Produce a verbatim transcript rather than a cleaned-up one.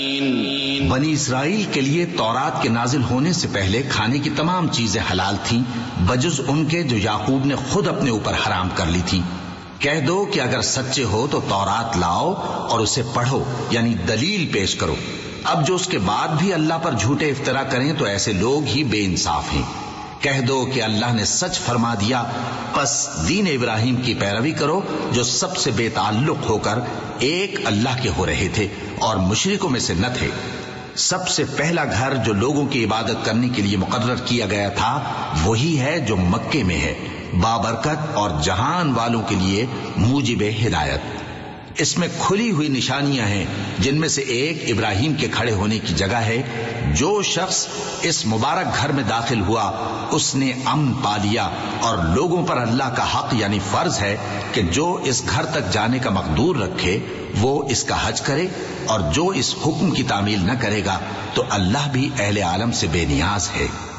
بنی اسرائیل کے لیے تورات کے نازل ہونے سے پہلے کھانے کی تمام چیزیں حلال تھیں بجز ان کے جو یعقوب نے خود اپنے اوپر حرام کر لی تھی۔ کہہ دو کہ اگر سچے ہو تو تورات لاؤ اور اسے پڑھو، یعنی دلیل پیش کرو۔ اب جو اس کے بعد بھی اللہ پر جھوٹے افطرا کریں تو ایسے لوگ ہی بے انصاف ہیں۔ کہہ دو کہ اللہ نے سچ فرما دیا، پس دین ابراہیم کی پیروی کرو جو سب سے بے تعلق ہو کر ایک اللہ کے ہو رہے تھے اور مشرکوں میں سے نہ تھے۔ سب سے پہلا گھر جو لوگوں کی عبادت کرنے کے لیے مقرر کیا گیا تھا وہی ہے جو مکے میں ہے، بابرکت اور جہان والوں کے لیے موجب ہدایت۔ اس میں کھلی ہوئی نشانیاں ہیں جن میں سے ایک ابراہیم کے کھڑے ہونے کی جگہ ہے۔ جو شخص اس مبارک گھر میں داخل ہوا اس نے امن پا لیا، اور لوگوں پر اللہ کا حق یعنی فرض ہے کہ جو اس گھر تک جانے کا مقدور رکھے وہ اس کا حج کرے، اور جو اس حکم کی تعمیل نہ کرے گا تو اللہ بھی اہل عالم سے بے نیاز ہے۔